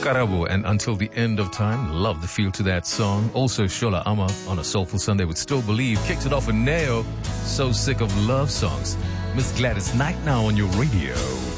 Karabo and Until the End of Time. Love the feel to that song. Also, Shola Ama on a Soulful Sunday with Still Believe. Kicked it off with Neo. So sick of love songs. Miss Gladys Knight now on your radio.